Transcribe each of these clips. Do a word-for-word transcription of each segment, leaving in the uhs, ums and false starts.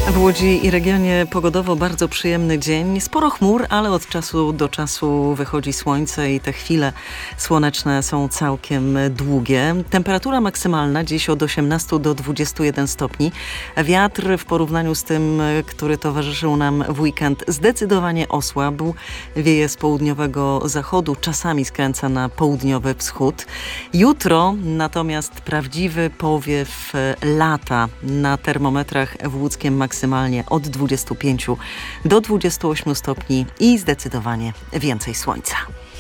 W Łodzi i regionie pogodowo bardzo przyjemny dzień. Sporo chmur, ale od czasu do czasu wychodzi słońce i te chwile słoneczne są całkiem długie. Temperatura maksymalna dziś od osiemnastu do dwudziestu jeden stopni. Wiatr w porównaniu z tym, który towarzyszył nam w weekend, zdecydowanie osłabł. Wieje z południowego zachodu, czasami skręca na południowy wschód. Jutro natomiast prawdziwy powiew lata. Na termometrach w łódzkiem maksymalnie od dwudziestu pięciu do dwudziestu ośmiu stopni i zdecydowanie więcej słońca.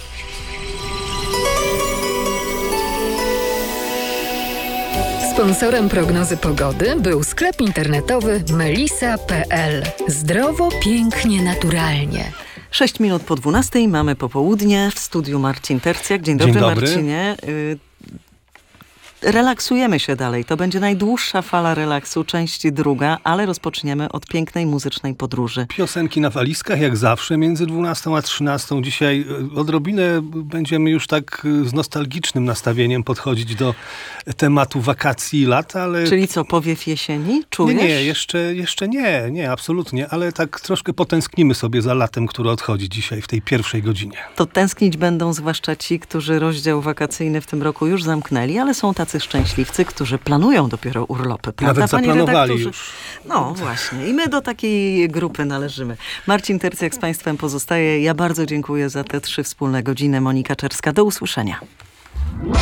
Sponsorem prognozy pogody był sklep internetowy melisa kropka pe el. Zdrowo, pięknie, naturalnie. Sześć minut po dwunastej, mamy popołudnie. W studiu Marcin Tercjak. Dzień dobry, Dzień dobry. Marcinie. Y- Relaksujemy się dalej. To będzie najdłuższa fala relaksu, część druga, ale rozpoczniemy od pięknej muzycznej podróży. Piosenki na walizkach, jak zawsze, między dwunastą a trzynastą. Dzisiaj odrobinę będziemy już tak z nostalgicznym nastawieniem podchodzić do tematu wakacji i lat, ale... Czyli co, powiew jesieni? Czujesz? Nie, nie, jeszcze, jeszcze nie, nie, absolutnie, ale tak troszkę potęsknimy sobie za latem, które odchodzi dzisiaj w tej pierwszej godzinie. To tęsknić będą zwłaszcza ci, którzy rozdział wakacyjny w tym roku już zamknęli, ale są tacy szczęśliwcy, którzy planują dopiero urlopy. Prawda, Nawet panie zaplanowali redaktorze? już. No właśnie. I my do takiej grupy należymy. Marcin Tercjak z państwem pozostaje. Ja bardzo dziękuję za te trzy wspólne godziny. Monika Czerska. Do usłyszenia.